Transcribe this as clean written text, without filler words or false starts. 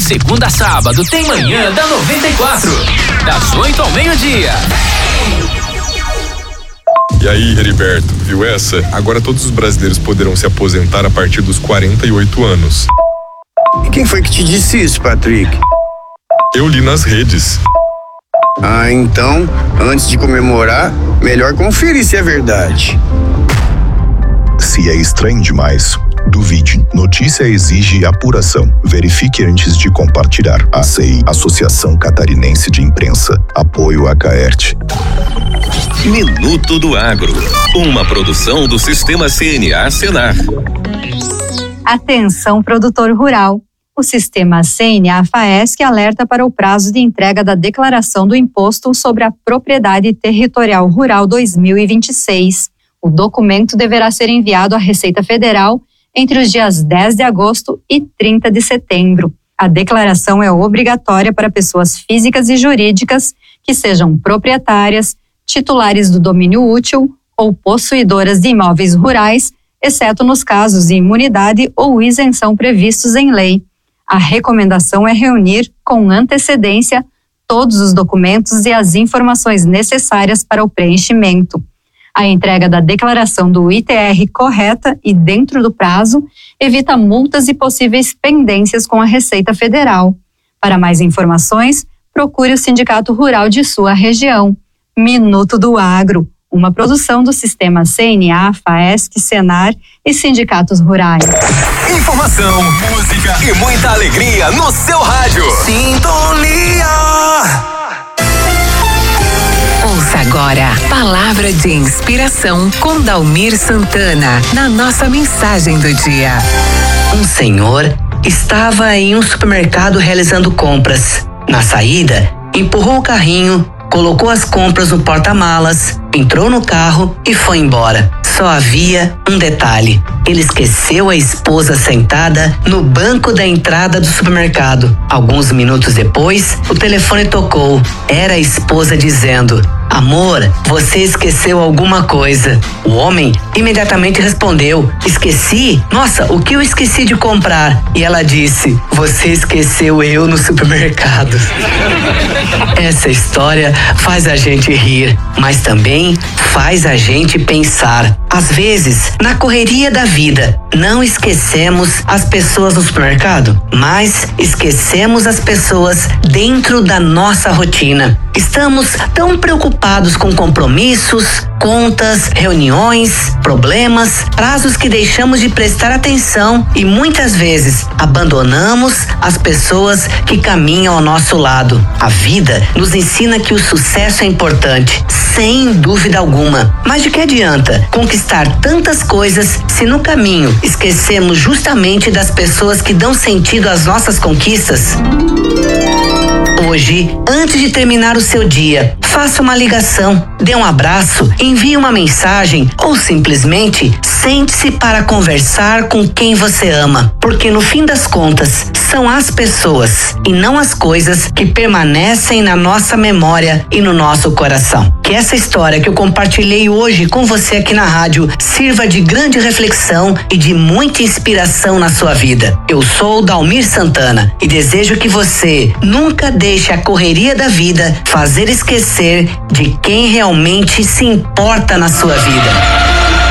segunda a sábado tem Manhã da 94. Das 8 ao meio-dia. E aí, Heriberto, viu essa? Agora todos os brasileiros poderão se aposentar a partir dos 48 anos. E quem foi que te disse isso, Patrick? Eu li nas redes. Ah, então, antes de comemorar, melhor conferir se é verdade. Se é estranho demais, duvide. Notícia exige apuração. Verifique antes de compartilhar. ACI, Associação Catarinense de Imprensa. Apoio a Caerte. Minuto do Agro, uma produção do Sistema CNA Senar. Atenção, produtor rural. O Sistema CNA-FAESC alerta para o prazo de entrega da declaração do Imposto sobre a Propriedade Territorial Rural 2026. O documento deverá ser enviado à Receita Federal entre os dias 10 de agosto e 30 de setembro. A declaração é obrigatória para pessoas físicas e jurídicas que sejam proprietárias, titulares do domínio útil ou possuidoras de imóveis rurais, exceto nos casos de imunidade ou isenção previstos em lei. A recomendação é reunir com antecedência todos os documentos e as informações necessárias para o preenchimento. A entrega da declaração do ITR correta e dentro do prazo evita multas e possíveis pendências com a Receita Federal. Para mais informações, procure o Sindicato Rural de sua região. Minuto do Agro, uma produção do Sistema CNA, FAESC, Senar e sindicatos rurais. Informação, música e muita alegria no seu rádio. Sintonia! Ouça agora Palavra de Inspiração com Dalmir Santana, na nossa mensagem do dia. Um senhor estava em um supermercado realizando compras. Na saída, empurrou o carrinho, colocou as compras no porta-malas, entrou no carro e foi embora. Só havia um detalhe: ele esqueceu a esposa sentada no banco da entrada do supermercado. Alguns minutos depois, o telefone tocou. Era a esposa dizendo: "Amor, você esqueceu alguma coisa." O homem imediatamente respondeu: "Esqueci? Nossa, o que eu esqueci de comprar?" E ela disse: "Você esqueceu eu no supermercado." Essa história faz a gente rir, mas também faz a gente pensar. Às vezes, na correria da vida, não esquecemos as pessoas no supermercado, mas esquecemos as pessoas dentro da nossa rotina. Estamos tão preocupados com compromissos, contas, reuniões, problemas, prazos que deixamos de prestar atenção e muitas vezes abandonamos as pessoas que caminham ao nosso lado. A vida nos ensina que o sucesso é importante, sem dúvida alguma. Mas de que adianta conquistar tantas coisas se no caminho esquecemos justamente das pessoas que dão sentido às nossas conquistas? Hoje, antes de terminar o seu dia, faça uma ligação, dê um abraço, envie uma mensagem ou simplesmente sente-se para conversar com quem você ama. Porque no fim das contas, são as pessoas e não as coisas que permanecem na nossa memória e no nosso coração. Que essa história que eu compartilhei hoje com você aqui na rádio sirva de grande reflexão e de muita inspiração na sua vida. Eu sou o Dalmir Santana e desejo que você nunca deixe a correria da vida fazer esquecer de quem realmente se importa na sua vida.